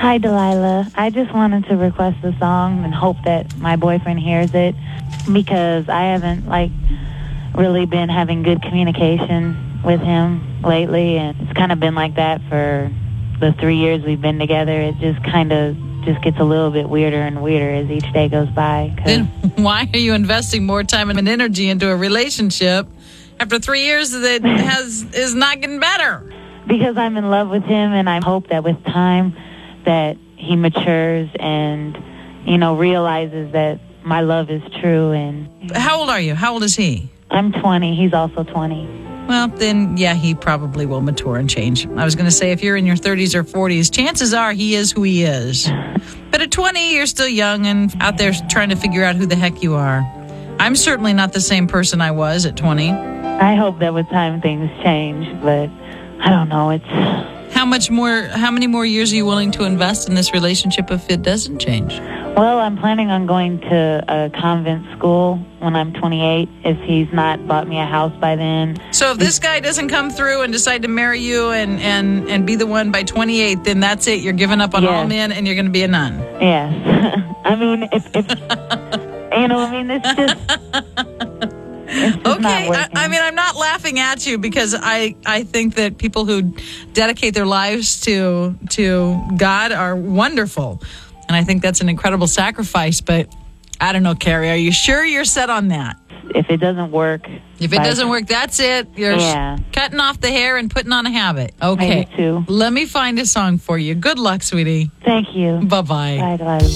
Hi, Delilah. I just wanted to request a song and hope that my boyfriend hears it because I haven't, really been having good communication with him lately, and it's kind of been like that for the 3 years we've been together. It just kind of gets a little bit weirder and weirder as each day goes by. Then why are you investing more time and energy into a relationship after 3 years that is not getting better? Because I'm in love with him, and I hope that with time that he matures and, realizes that my love is true. And how old are you? How old is he? I'm 20. He's also 20. Well, then, yeah, he probably will mature and change. I was going to say, if you're in your 30s or 40s, chances are he is who he is. But at 20, you're still young and out there trying to figure out who the heck you are. I'm certainly not the same person I was at 20. I hope that with time things change, but I don't know. How many more years are you willing to invest in this relationship if it doesn't change? Well, I'm planning on going to a convent school when I'm 28 if he's not bought me a house by then. So if this guy doesn't come through and decide to marry you and be the one by 28, then that's it. You're giving up on all men and you're going to be a nun. Yes. I mean, if it's just... Okay, I'm not laughing at you because I think that people who dedicate their lives to God are wonderful. And I think that's an incredible sacrifice. But I don't know, Carrie, are you sure you're set on that? If it doesn't work... that's it. You're cutting off the hair and putting on a habit. Okay. Me too. Let me find a song for you. Good luck, sweetie. Thank you. Bye-bye. Bye, Delilah.